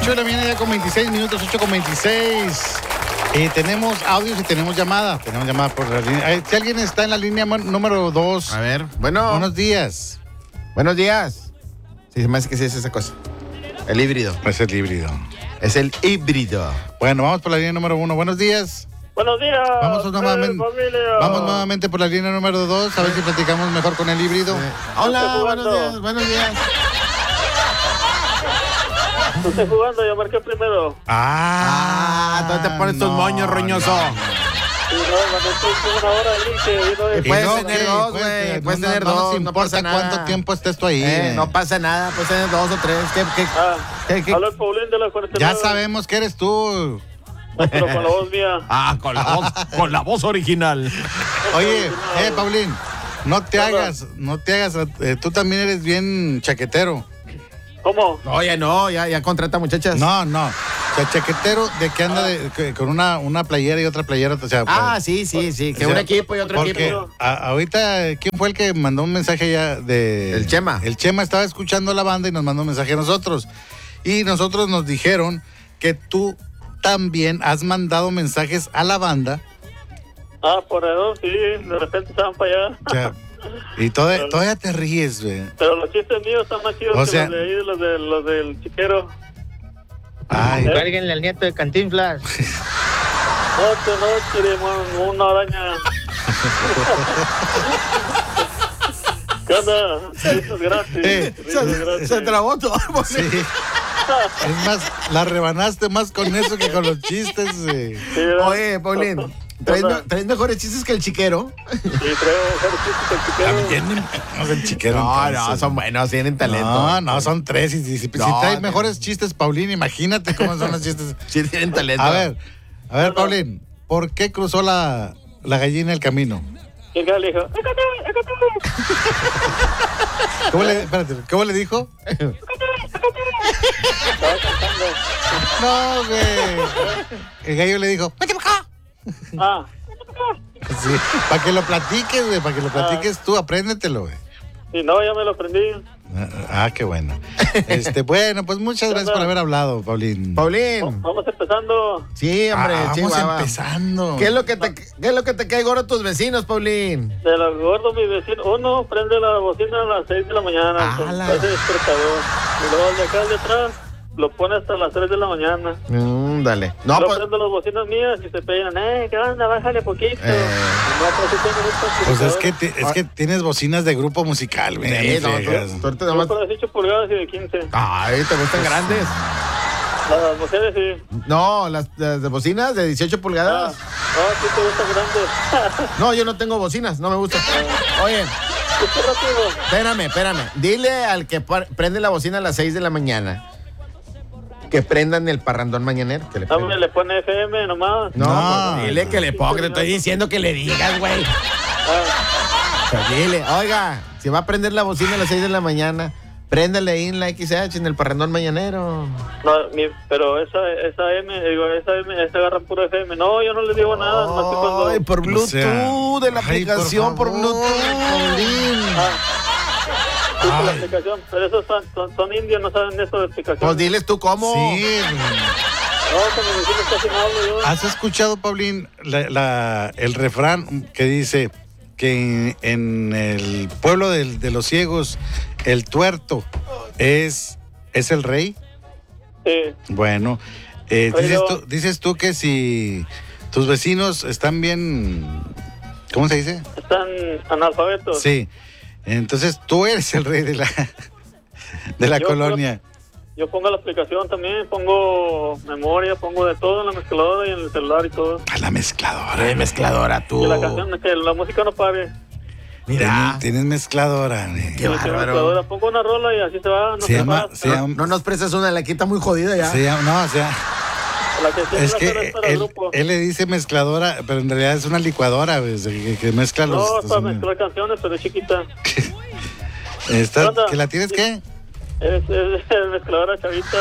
8 de la mañana ya con 26 minutos, 8 con 26. Tenemos audios y tenemos llamada. Tenemos llamada por la línea. Si alguien está en la línea número 2. A ver, bueno. Buenos días. Buenos días. Sí, se me hace que sí es esa cosa. El híbrido. Es el híbrido. Es el híbrido. Bueno, vamos por la línea número 1. Buenos días. Buenos días. Vamos nuevamente por la línea número 2. A ver si platicamos mejor con el híbrido. Hola, buenos días. Buenos días. No estoy jugando, yo marqué primero. ¿Dónde te pones tus moños, roñoso? Sí, cuando estoy una hora ahí, que puedes tener dos, güey. Puedes tener dos, no no importa pasa nada. cuánto tiempo estés tú ahí. No pasa nada, puedes tener dos o tres. ¿Qué? Habla el Paulín de la 49. Ya sabemos que eres tú. No, pero con la voz mía. Con la voz original. Oye, Paulín, no te hagas, tú también eres bien chaquetero. ¿Cómo? Oye, no, ya contrata muchachas. No. O sea, chaquetero de que anda con una playera y otra playera. O sea, sí. Que un equipo y otro porque equipo. Ahorita, ¿quién fue el que mandó un mensaje ya de...? El Chema. El Chema estaba escuchando la banda y nos mandó un mensaje a nosotros. Y nosotros nos dijeron que tú también has mandado mensajes a la banda. Por eso, sí, de repente estaban para allá. O sea, y todavía te ríes, güey. Pero los chistes míos están más chidos O sea, que los de ahí, los del chiquero. Ay, Cuélguenle al nieto de Cantinflas. No, queremos una araña. ¿Qué onda? Eso es gratis. Se trabó todo. sí. Es más, la rebanaste más con eso que con los chistes. Sí, Oye, Paulín, ¿traes mejores chistes que el chiquero? Sí, traigo mejores chistes que el chiquero. Tienen el chiquero. No, son buenos, tienen talento. No, son tres. Si traes mejores chistes, Paulín, imagínate cómo son los chistes. Sí, tienen talento. A ver, Paulín, ¿por qué cruzó la gallina el camino? ¿Qué le dijo? ¿Cómo le dijo? Estaba cantando. No, güey. El gallo le dijo, ¡vete para acá! Sí, para que lo platiques, güey, para que lo platiques tú, apréndetelo, güey. Sí, no, ya me lo aprendí. Qué bueno. Bueno, pues muchas gracias por haber hablado, Paulín. Paulín. Vamos empezando. Sí, hombre, vamos Chihuahua. empezando. ¿Qué es lo que te cae gordo a tus vecinos, Paulín? De los gordos, mi vecino. Uno prende la bocina a las 6 de la mañana. Ese despertador. Y luego el de acá, el de atrás, lo pone hasta las 3 de la mañana. Dale. No, yo pues. prendo las bocinas mías y se peinan. ¿Qué onda? Bájale poquito. Pues es que tienes bocinas de grupo musical, güey. Sí, tú de 18 pulgadas y de 15. Ay, ¿te gustan grandes? Las mujeres sí. No, las de bocinas de 18 pulgadas. Sí te gustan grandes. No, yo no tengo bocinas, no me gusta. Oye, ¿Qué rápido? Espérame. Dile al que prende la bocina a las 6 de la mañana que prendan el parrandón mañanero. Que le pone FM nomás. No, pues dile que le ponga. Te estoy diciendo que le digas, güey. Pues dile, oiga, si va a prender la bocina a las 6 de la mañana, préndale ahí en la XH, en el parrandón mañanero. No, pero esa agarra puro FM. No, yo no le digo nada. Más que cuando... Ay, por Bluetooth, de la aplicación por Bluetooth. Sí, por la aplicación. Pero esos son indios, no saben eso de aplicación. Pues diles tú cómo. Sí. No, con mis vecinos casi no hablo yo. ¿Has escuchado, Paulín, el refrán que dice que en el pueblo de los ciegos el tuerto es el rey? Sí. Bueno, dices tú que si tus vecinos están bien, ¿cómo se dice? Están analfabetos. Sí. Entonces tú eres el rey de la colonia. Yo pongo la aplicación también, pongo memoria, pongo de todo en la mezcladora y en el celular y todo. A la mezcladora. ¿Qué mezcladora tú? Que la canción, que la música no pare. Mira. Tienes mezcladora. Qué bárbaro. Pongo una rola y así se va. No nos prestas una laquita muy jodida ya. Es que él le dice mezcladora, pero en realidad es una licuadora, que mezcla los... No, es para mezclar canciones, pero es chiquita. ¿Que la tienes qué? Es mezcladora chavita,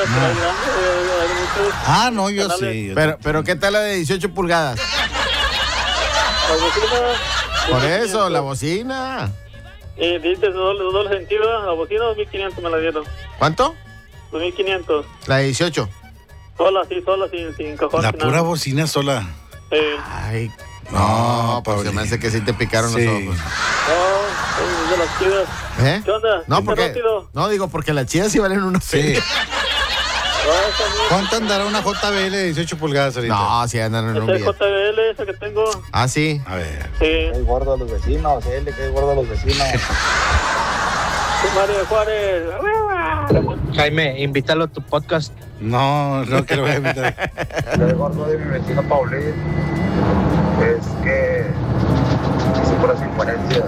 no, yo canales. sí. Pero ¿qué tal la de 18 pulgadas? La bocina. Por eso, la bocina. Y dices doble sentido, la bocina 2.500 me la dieron. ¿Cuánto? 2.500. La de 18. Sola, sin cajón. La sin pura nada. bocina sola. Ay, No, pues se Paulín. me hace que sí te picaron Sí. los ojos. No, es de las chidas. ¿Eh? ¿Qué onda? No, ¿Qué porque. rápido? No, digo, porque las chidas sí valen unos. Sí. No, esa no. ¿Cuánto andará una JBL de 18 pulgadas ahorita? No, sí andan en un Esa es billete. JBL, esa que tengo. Ah, sí. A ver. Sí. Cae gordo a los vecinos, le cae gordo a los vecinos. Mario Juárez. Jaime, invítalo a tu podcast. No que lo voy a invitar. Cae gordo de mi vecino Paulín. Es que hizo puras incoherencias.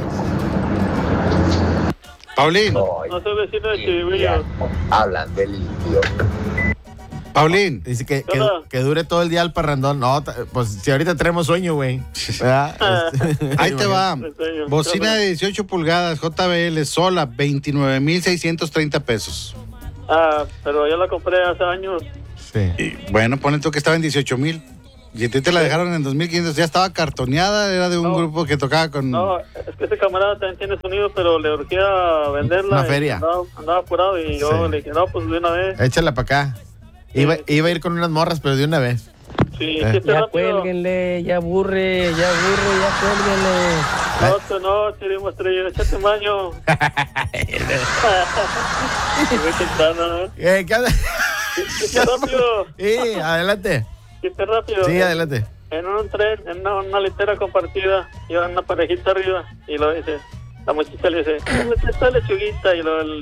Paulín, No soy vecino de Chivillo. Hablan del idiota. Paulín. Dice que Hola. dure todo el día el parrandón. No, pues si ahorita tenemos sueño, güey. ¿Verdad? Ahí te va. Me enseño. Bocina de 18 pulgadas, JBL, sola, 29,630 pesos. Pero ya la compré hace años. Sí. Y bueno, ponen tú que estaba en 18,000. Y a ti te la dejaron en 2,500. Ya estaba cartoneada, era de un No. grupo que tocaba con. No, es que ese camarada también tiene sonido, pero le urgía venderla. Una y feria. Andaba apurado y yo Sí. le dije, no, pues de una vez. Échala para acá. Iba a ir con unas morras, pero de una vez. Sí, Eh. sí, está Ya rápido. cuélguenle, ya aburre, ya cuélguenle. No, Chirimo Estrella, échate un baño. Muy temprano, ¿no? ¿Qué onda? Qué rápido, Sí, adelante. qué rápido. Sí, adelante. En un tren, en una litera compartida, iba una parejita arriba y lo dice, la muchacha le dice, ¿dónde está esta lechuguita? Y lo, el